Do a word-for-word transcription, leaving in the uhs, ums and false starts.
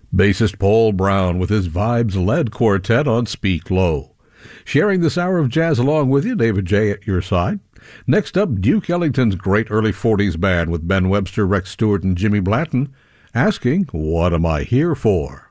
Bassist Paul Brown with his vibes-led quartet on Speak Low. Sharing this hour of jazz along with you, David J. at your side. Next up, Duke Ellington's great early forties band with Ben Webster, Rex Stewart, and Jimmy Blanton, asking, "What am I here for?"